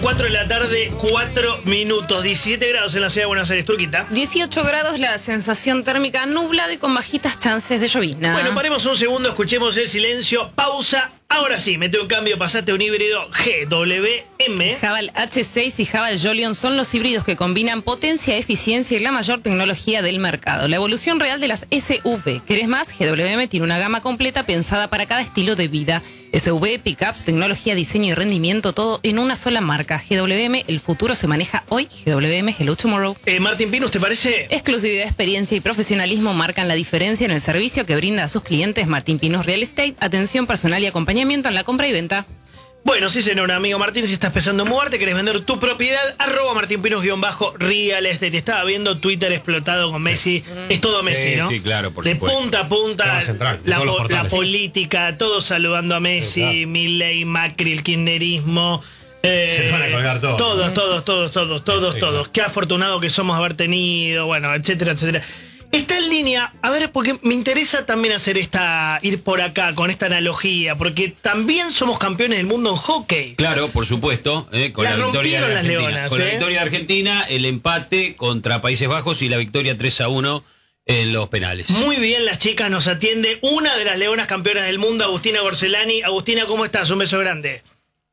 4 de la tarde, 4 minutos, 17 grados en la ciudad de Buenos Aires, Turquita. 18 grados la sensación térmica, nublado y con bajitas chances de llovizna. Bueno, paremos un segundo, escuchemos el silencio, pausa. Ahora sí, mete un cambio, pasate un híbrido GWM. Haval H6 y Haval Jolion son los híbridos que combinan potencia, eficiencia y la mayor tecnología del mercado. La evolución real de las SUV. ¿Querés más? GWM tiene una gama completa pensada para cada estilo de vida. SUV, pickups, tecnología, diseño y rendimiento, todo en una sola marca. GWM, el futuro se maneja hoy. GWM, hello tomorrow. Martín Pinus, ¿te parece? Exclusividad, experiencia y profesionalismo marcan la diferencia en el servicio que brinda a sus clientes. Martín Pinus Real Estate, atención personal y acompañamiento en la compra y venta. Bueno, sí, señor, amigo Martín, si estás pensando en mudarte, querés vender tu propiedad, @martinpinus_real estate. Estaba viendo Twitter explotado con Messi. Es todo Messi, ¿no? Sí, claro, por de supuesto. punta a punta, central, la política, todos saludando a Messi, Sí, claro. Milei, Macri, el kirchnerismo. Se van a colgar todos. Todos. claro. Qué afortunado que somos haber tenido, bueno, etcétera, etcétera. Está en línea, a ver, porque me interesa también ir por acá con esta analogía, porque también somos campeones del mundo en hockey. Claro, por supuesto, con Las la victoria de rompieron las Argentina. leonas, Con la victoria de Argentina, el empate contra Países Bajos y la victoria 3-1 en los penales. Muy bien, las chicas, nos atiende una de las leonas campeonas del mundo, Agustina Gorcelani. Agustina, ¿cómo estás? Un beso grande.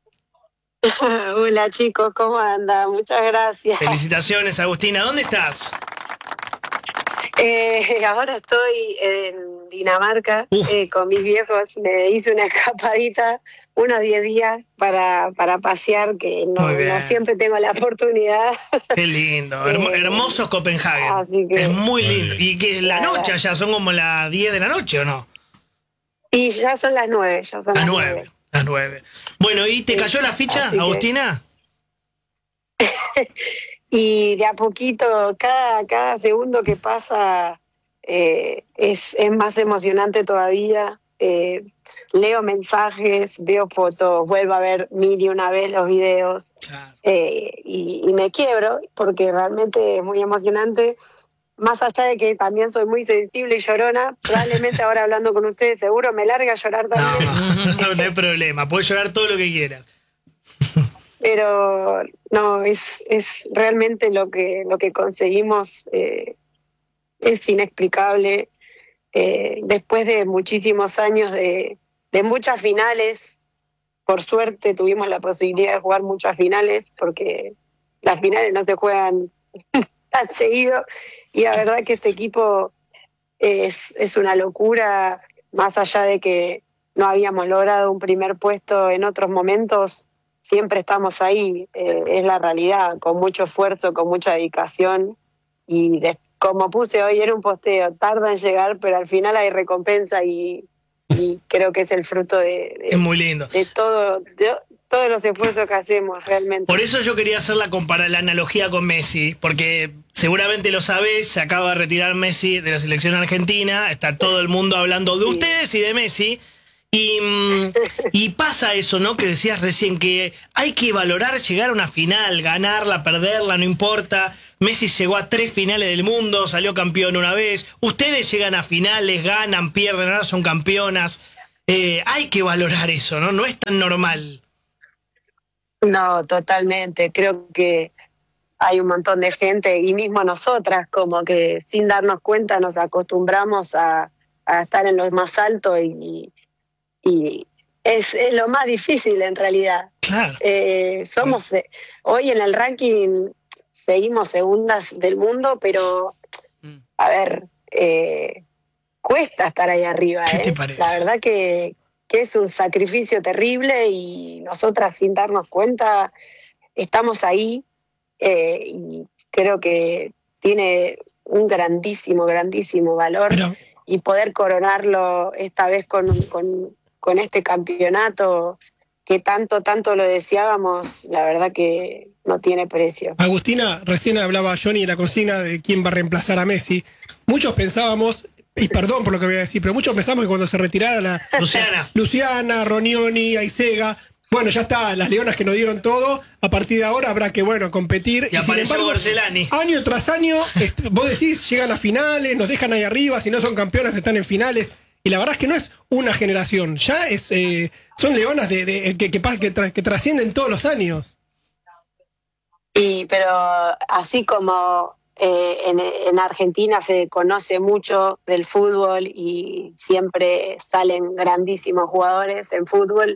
Hola chicos, ¿cómo andan? Muchas gracias. Felicitaciones, Agustina. ¿Dónde estás? Ahora estoy en Dinamarca con mis viejos. Me hice una escapadita unos 10 días para pasear, que no siempre tengo la oportunidad. Qué lindo. Hermoso Copenhague. Así que, es muy lindo. Y que la noche allá son como las 10 de la noche, ¿o no? Y ya son las 9. Las 9. Las 9. Bueno, ¿y te cayó la ficha, Agustina? Y de a poquito, cada segundo que pasa es más emocionante todavía. Leo mensajes, veo fotos, vuelvo a ver mil y una vez los videos. Claro. Y me quiebro porque realmente es muy emocionante. Más allá de que también soy muy sensible y llorona, probablemente ahora hablando con ustedes seguro me larga a llorar también. No hay problema, puedes llorar todo lo que quieras. Pero no, es realmente lo que conseguimos es inexplicable. Después de muchísimos años de muchas finales, por suerte tuvimos la posibilidad de jugar muchas finales, porque las finales no se juegan tan seguido, y la verdad que este equipo es una locura. Más allá de que no habíamos logrado un primer puesto en otros momentos, siempre estamos ahí, es la realidad, con mucho esfuerzo, con mucha dedicación, y como puse hoy en un posteo, tarda en llegar, pero al final hay recompensa, y creo que es el fruto es muy lindo. de todos los esfuerzos que hacemos realmente. Por eso yo quería hacer la analogía con Messi, porque seguramente lo sabés, se acaba de retirar Messi de la selección argentina, está todo el mundo hablando de ustedes y de Messi. Y pasa eso, ¿no? Que decías recién, que hay que valorar llegar a una final, ganarla, perderla, no importa. Messi llegó a 3 finales del mundo, salió campeón una vez. Ustedes llegan a finales, ganan, pierden, ahora son campeonas. Hay que valorar eso, ¿no? No es tan normal. No, totalmente. Creo que hay un montón de gente, y mismo nosotras, como que sin darnos cuenta nos acostumbramos a estar en lo más alto, y es lo más difícil en realidad. Claro. Somos hoy en el ranking seguimos segundas del mundo, pero a ver, cuesta estar ahí arriba. ¿Qué te parece? La verdad que es un sacrificio terrible, y nosotras sin darnos cuenta estamos ahí, y creo que tiene un grandísimo valor. Y poder coronarlo esta vez con este campeonato que tanto lo deseábamos, la verdad que no tiene precio. Agustina, recién hablaba Johnny de la consigna de quién va a reemplazar a Messi. Muchos pensábamos, y perdón por lo que voy a decir, pero muchos pensamos que cuando se retirara Luciana, Ronioni, Aisega, bueno, ya está, las leonas que nos dieron todo, a partir de ahora habrá que, competir. Y apareció Gorcelani. Año tras año, vos decís, llegan a finales, nos dejan ahí arriba, si no son campeonas están en finales. Y la verdad es que no es una generación, ya son leonas que trascienden todos los años. Sí, pero así como en Argentina se conoce mucho del fútbol y siempre salen grandísimos jugadores en fútbol,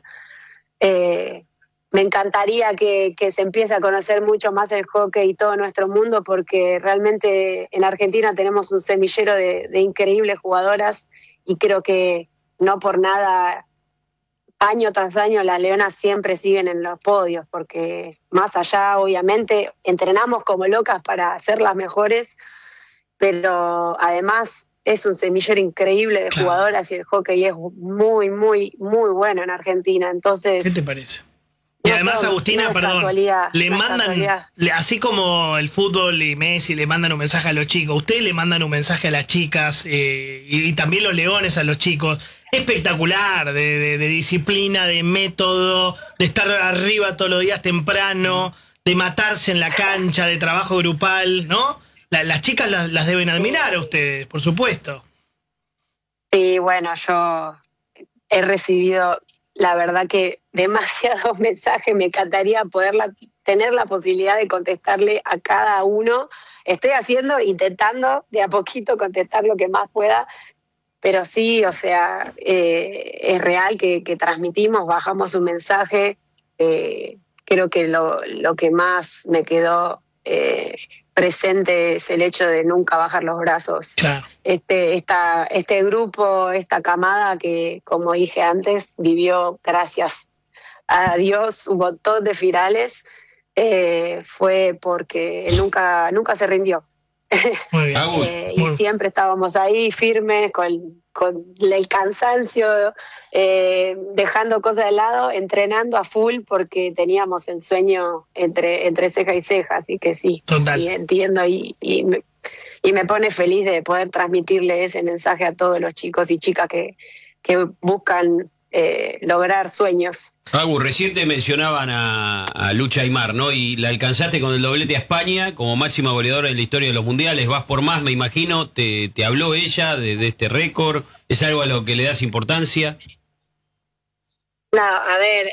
me encantaría que se empiece a conocer mucho más el hockey y todo nuestro mundo, porque realmente en Argentina tenemos un semillero de increíbles jugadoras y creo que no por nada, año tras año, las Leonas siempre siguen en los podios, porque más allá, obviamente, entrenamos como locas para ser las mejores, pero además es un semillero increíble de jugadoras y el hockey es muy, muy, muy bueno en Argentina. Entonces, ¿qué te parece? Y además, Agustina, perdón, le mandan, así como el fútbol y Messi le mandan un mensaje a los chicos, ustedes le mandan un mensaje a las chicas y también los Leones a los chicos. Espectacular, de disciplina, de método, de estar arriba todos los días temprano, de matarse en la cancha, de trabajo grupal, ¿no? Las chicas las deben admirar a ustedes, por supuesto. Sí, bueno, yo he recibido, la verdad que demasiados mensajes, me encantaría tener la posibilidad de contestarle a cada uno. Estoy intentando de a poquito contestar lo que más pueda, pero sí, o sea, es real que transmitimos, bajamos un mensaje. Creo que lo que más me quedó presente es el hecho de nunca bajar los brazos. Claro. Este grupo, esta camada que, como dije antes, vivió, gracias a Dios, un montón de finales, fue porque nunca se rindió. Muy bien. Y siempre estábamos ahí firmes con el cansancio, dejando cosas de lado, entrenando a full porque teníamos el sueño entre ceja y ceja, así que sí. Total. Y entiendo y me pone feliz de poder transmitirle ese mensaje a todos los chicos y chicas que buscan lograr sueños. Agus, recién te mencionaban a Lucha Aymar, ¿no? Y la alcanzaste con el doblete a España como máxima goleadora en la historia de los mundiales. Vas por más, me imagino. ¿Te habló ella de este récord? ¿Es algo a lo que le das importancia? No, a ver,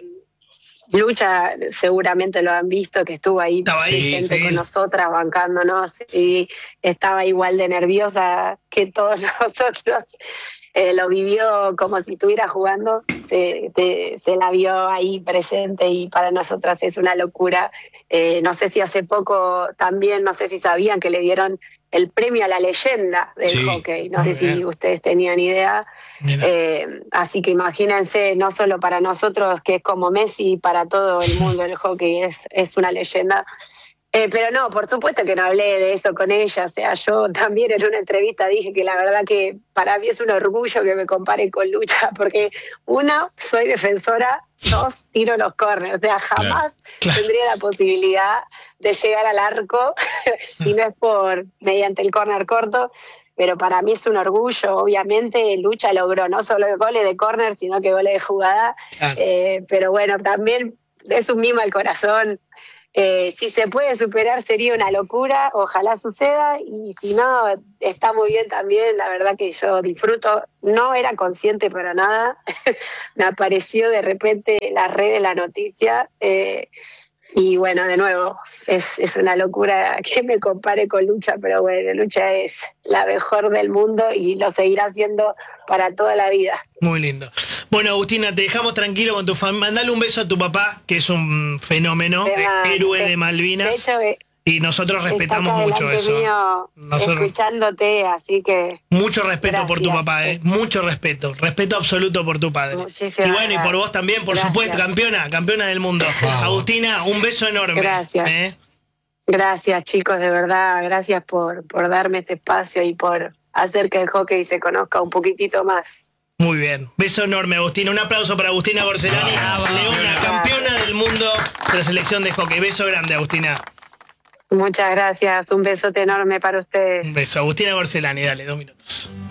Lucha seguramente lo han visto, que estuvo ahí presente con nosotras, bancándonos, y estaba igual de nerviosa que todos nosotros. Lo vivió como si estuviera jugando, se la vio ahí presente y para nosotras es una locura. No sé si hace poco también, no sé si sabían que le dieron el premio a la leyenda del hockey, no sé si ustedes tenían idea. Así que imagínense, no solo para nosotros que es como Messi, para todo el mundo del hockey es una leyenda. Pero no, por supuesto que no hablé de eso con ella, o sea, yo también en una entrevista dije que la verdad que para mí es un orgullo que me comparen con Lucha, porque uno, soy defensora, dos, tiro los córneres, o sea, jamás tendría la posibilidad de llegar al arco, y no es mediante el córner corto, pero para mí es un orgullo. Obviamente Lucha logró no solo goles de córner, sino que goles de jugada, pero bueno, también es un mimo al corazón. Si se puede superar sería una locura, ojalá suceda, y si no, está muy bien también. La verdad que yo disfruto, no era consciente para nada, me apareció de repente en las redes la noticia, y bueno, de nuevo, es una locura que me compare con Lucha, pero bueno, Lucha es la mejor del mundo y lo seguirá siendo para toda la vida. Muy lindo. Bueno, Agustina, te dejamos tranquilo con tu familia. Mandale un beso a tu papá, que es un fenómeno, héroe de Malvinas. De hecho, y nosotros respetamos mucho eso. Escuchándote, así que... Mucho respeto por tu papá, mucho respeto. Respeto absoluto por tu padre. Muchísimas y bueno, y por vos también, por supuesto, campeona del mundo. Wow. Agustina, un beso enorme. Gracias. Gracias, chicos, de verdad. Gracias por darme este espacio y por hacer que el hockey se conozca un poquitito más. Muy bien. Beso enorme, Agustina. Un aplauso para Agustina Gorzelani, Leona, campeona del mundo de la selección de hockey. Beso grande, Agustina. Muchas gracias. Un besote enorme para ustedes. Un beso. Agustina Gorzelani, dale, 2 minutos.